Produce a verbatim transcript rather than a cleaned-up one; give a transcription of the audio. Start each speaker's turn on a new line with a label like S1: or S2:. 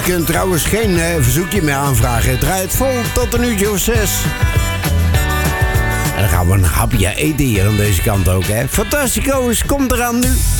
S1: Je kunt trouwens geen uh, verzoekje meer aanvragen. Het draait vol tot een uurtje of zes. En dan gaan we een hapje eten hier aan deze kant ook, hè. Fantastico's, komt eraan nu.